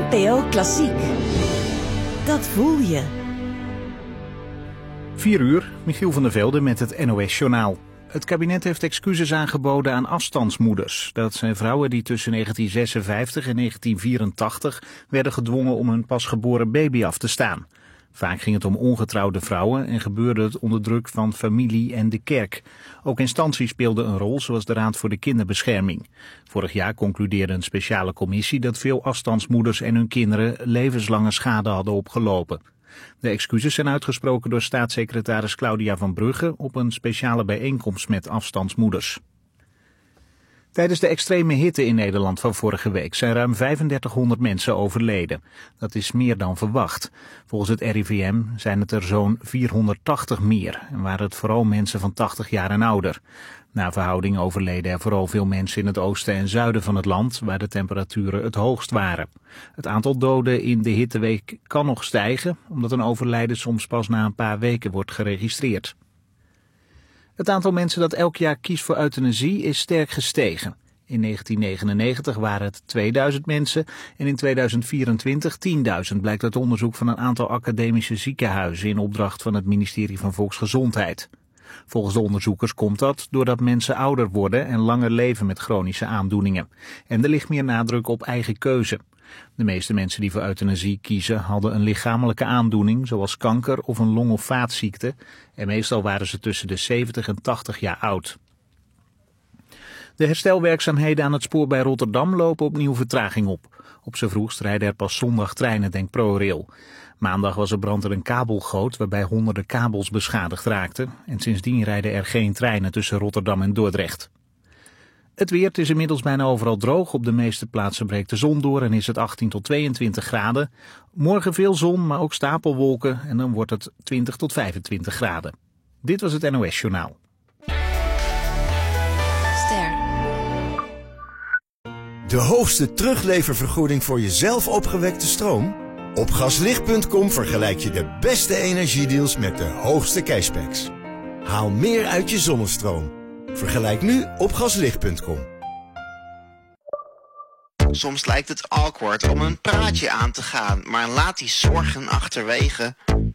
NPO Klassiek. Dat voel je. 4 uur, Michiel van der Velde met het NOS-journaal. Het kabinet heeft excuses aangeboden aan afstandsmoeders. Dat zijn vrouwen die tussen 1956 en 1984 werden gedwongen om hun pasgeboren baby af te staan. Vaak ging het om ongetrouwde vrouwen en gebeurde het onder druk van familie en de kerk. Ook instanties speelden een rol, zoals de Raad voor de Kinderbescherming. Vorig jaar concludeerde een speciale commissie dat veel afstandsmoeders en hun kinderen levenslange schade hadden opgelopen. De excuses zijn uitgesproken door staatssecretaris Claudia van Brugge op een speciale bijeenkomst met afstandsmoeders. Tijdens de extreme hitte in Nederland van vorige week zijn ruim 3500 mensen overleden. Dat is meer dan verwacht. Volgens het RIVM zijn het er zo'n 480 meer en waren het vooral mensen van 80 jaar en ouder. Naar verhouding overleden er vooral veel mensen in het oosten en zuiden van het land, waar de temperaturen het hoogst waren. Het aantal doden in de hitteweek kan nog stijgen, omdat een overlijden soms pas na een paar weken wordt geregistreerd. Het aantal mensen dat elk jaar kiest voor euthanasie is sterk gestegen. In 1999 waren het 2000 mensen en in 2024 10.000, blijkt uit onderzoek van een aantal academische ziekenhuizen in opdracht van het ministerie van Volksgezondheid. Volgens de onderzoekers komt dat doordat mensen ouder worden en langer leven met chronische aandoeningen. En er ligt meer nadruk op eigen keuze. De meeste mensen die voor euthanasie kiezen hadden een lichamelijke aandoening, zoals kanker of een long- of vaatziekte. En meestal waren ze tussen de 70 en 80 jaar oud. De herstelwerkzaamheden aan het spoor bij Rotterdam lopen opnieuw vertraging op. Op z'n vroegst rijden er pas zondag treinen, denkt ProRail. Maandag was er brand in een kabelgoot waarbij honderden kabels beschadigd raakten. En sindsdien rijden er geen treinen tussen Rotterdam en Dordrecht. Het weer, het is inmiddels bijna overal droog. Op de meeste plaatsen breekt de zon door en is het 18 tot 22 graden. Morgen veel zon, maar ook stapelwolken en dan wordt het 20 tot 25 graden. Dit was het NOS Journaal. Ster. De hoogste terugleververgoeding voor je zelf opgewekte stroom? Op gaslicht.com vergelijk je de beste energiedeals met de hoogste cashbacks. Haal meer uit je zonnestroom. Vergelijk nu op gaslicht.com. Soms lijkt het awkward om een praatje aan te gaan, maar laat die zorgen achterwege.